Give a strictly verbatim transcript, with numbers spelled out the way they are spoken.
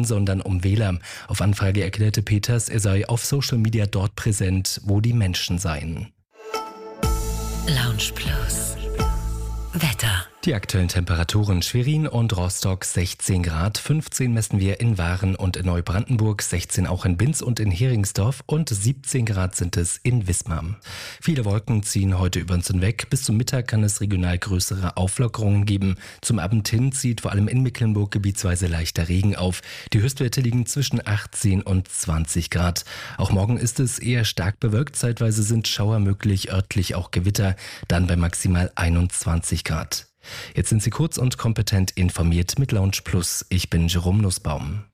Bauern, sondern um Wähler. Auf Anfrage erklärte Peters, er sei auf Social Media dort präsent, wo die Menschen seien. Lounge Plus. Wetter. Die aktuellen Temperaturen: Schwerin und Rostock sechzehn Grad, fünfzehn messen wir in Waren und in Neubrandenburg, sechzehn auch in Binz und in Heringsdorf und siebzehn Grad sind es in Wismar. Viele Wolken ziehen heute über uns hinweg. Bis zum Mittag kann es regional größere Auflockerungen geben. Zum Abend hin zieht vor allem in Mecklenburg gebietsweise leichter Regen auf. Die Höchstwerte liegen zwischen achtzehn und zwanzig Grad. Auch morgen ist es eher stark bewölkt. Zeitweise sind Schauer möglich, örtlich auch Gewitter, dann bei maximal einundzwanzig Grad. Jetzt sind Sie kurz und kompetent informiert mit Lounge Plus. Ich bin Jerome Nussbaum.